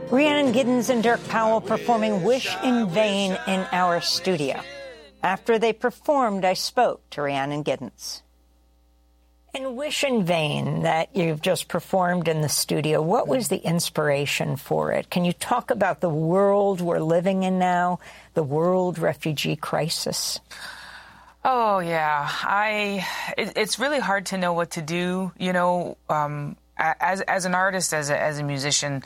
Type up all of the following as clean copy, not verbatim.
Rhiannon Giddens and Dirk Powell performing Wish in Vain in our studio. After they performed, I spoke to Rhiannon Giddens. And Wish in Vain that you've just performed in the studio, what was the inspiration for it? Can you talk about the world we're living in now, the world refugee crisis? Oh, yeah. It's really hard to know what to do, you know. As an artist, as a musician,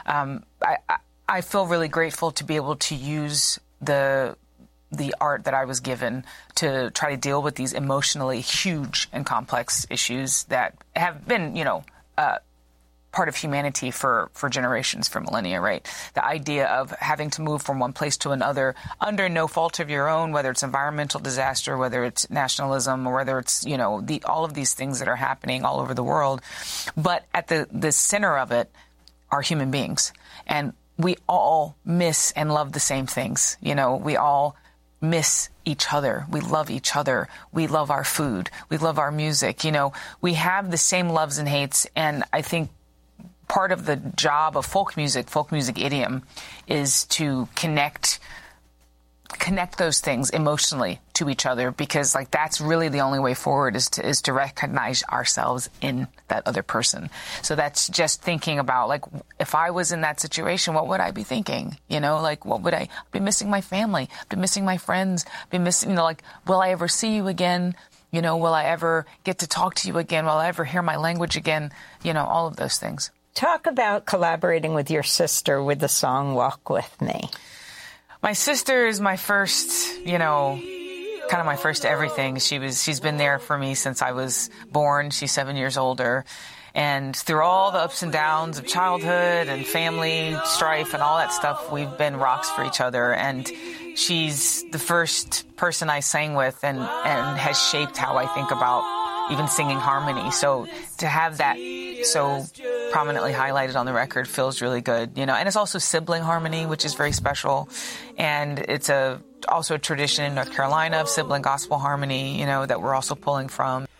I feel really grateful to be able to use the art that I was given to try to deal with these emotionally huge and complex issues that have been, you know, part of humanity for generations, for millennia, right? The idea of having to move from one place to another under no fault of your own, whether it's environmental disaster, whether it's nationalism, or whether it's, you know, all of these things that are happening all over the world. But at the center of it are human beings. And we all miss and love the same things. You know, we all miss each other. We love each other. We love our food. We love our music. You know, we have the same loves and hates. And I think part of the job of folk music idiom, is to connect those things emotionally to each other, because like that's really the only way forward is to recognize ourselves in that other person. So that's just thinking about, like, if I was in that situation, what would I be thinking? You know, like, what would I be missing? My family, be missing my friends, be missing, you know, like, will I ever see you again? You know, will I ever get to talk to you again? Will I ever hear my language again? You know, all of those things. Talk about collaborating with your sister with the song Walk With Me. My sister is my first, you know, kind of my first everything. She's been there for me since I was born. She's 7 years older. And through all the ups and downs of childhood and family strife and all that stuff, we've been rocks for each other. And she's the first person I sang with and has shaped how I think about even singing harmony. So to have that so prominently highlighted on the record feels really good, you know. And it's also sibling harmony, which is very special. And it's also a tradition in North Carolina of sibling gospel harmony, you know, that we're also pulling from.